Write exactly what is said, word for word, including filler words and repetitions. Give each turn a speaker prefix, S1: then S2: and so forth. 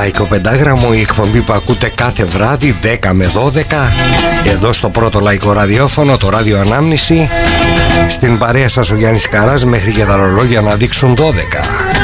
S1: Λαϊκό Πεντάγραμμο, η εκπομπή που ακούτε κάθε βράδυ δέκα με δώδεκα εδώ στο πρώτο λαϊκό ραδιόφωνο, το Ράδιο Ανάμνηση. Στην παρέα σας ο Γιάννης Καράς μέχρι και τα ρολόγια να δείξουν δώδεκα.